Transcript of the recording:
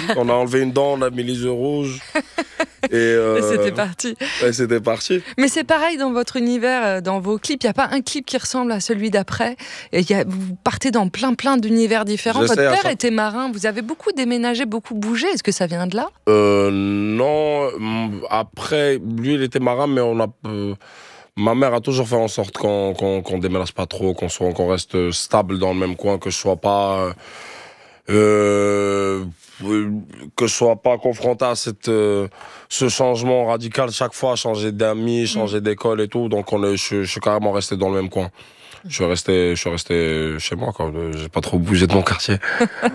On a enlevé une dent, on a mis les yeux rouges. Et c'était parti. Et c'était parti. Mais c'est pareil dans votre univers, dans vos clips. Il n'y a pas un clip qui ressemble à celui d'après. Vous partez dans plein d'univers différents. Votre père était marin. Vous avez beaucoup déménagé, beaucoup bougé. Est-ce que ça vient de là ? Non. Après, lui, il était marin, mais ma mère a toujours fait en sorte qu'on déménage pas trop, qu'on reste stable dans le même coin, que je sois pas confronté à ce changement radical chaque fois, changer d'amis, changer d'école et tout. Donc je suis carrément resté dans le même coin. Je suis resté chez moi, quoi. J'ai pas trop bougé de mon quartier.